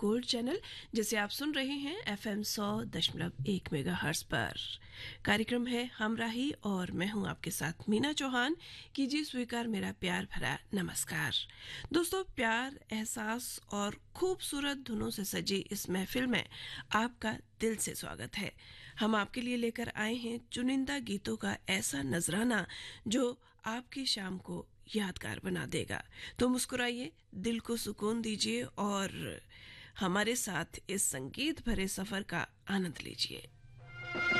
Gold channel, जिसे आप सुन रहे हैं FM 100.1 मेगाहर्ट्ज पर। कार्यक्रम है हमराही और मैं हूं आपके साथ मीना चौहान। कीजिए स्वीकार मेरा प्यार भरा नमस्कार। दोस्तों, प्यार, एहसास और खूबसूरत धुनों से सजी इस महफिल में आपका दिल से स्वागत है। हम आपके लिए लेकर आए हैं चुनिंदा गीतों का ऐसा नजराना जो आपकी शाम को यादगार बना देगा। तो मुस्कुराइए, दिल को सुकून दीजिए और हमारे साथ इस संगीत भरे सफर का आनंद लीजिए।